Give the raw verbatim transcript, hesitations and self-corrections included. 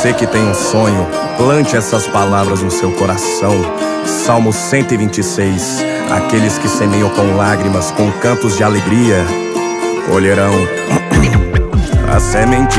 Você que tem um sonho, plante essas palavras no seu coração. Salmo cento e vinte e seis. Aqueles que semeiam com lágrimas, com cantos de alegria, colherão a semente